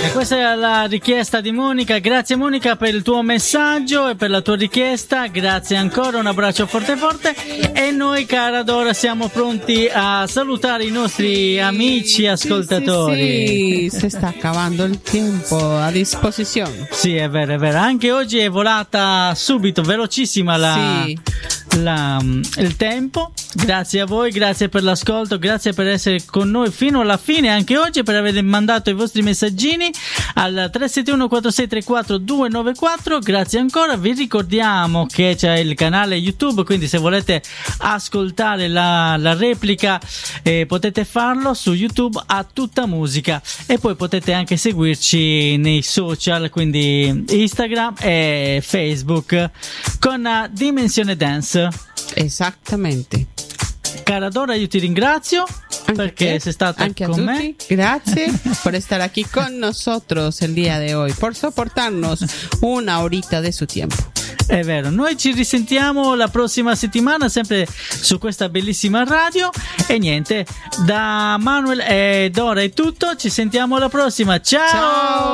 Questa è la richiesta di Monica. Grazie Monica per il tuo messaggio e per la tua richiesta. Grazie ancora, un abbraccio forte forte. E noi, cara Dora, siamo pronti a salutare i nostri amici ascoltatori. Sì, si sta acabando il tempo a disposizione. Sì, è vero, è vero. Anche oggi è volata subito, velocissima il tempo. Grazie a voi, grazie per l'ascolto, grazie per essere con noi fino alla fine anche oggi, per aver mandato i vostri messaggini al 371 4634 294. Grazie ancora, vi ricordiamo che c'è il canale YouTube, quindi se volete ascoltare la replica potete farlo su YouTube a tutta musica, e poi potete anche seguirci nei social, quindi Instagram e Facebook con Dimensione Dance. Esattamente. Cara Dora, io ti ringrazio perché sei stata con me. Grazie por estar aquí con nosotros el día de hoy, por soportarnos una horita de su tiempo. È vero, noi ci risentiamo la prossima settimana sempre su questa bellissima radio, e niente, da Manuel e Dora è tutto, ci sentiamo alla prossima, ciao!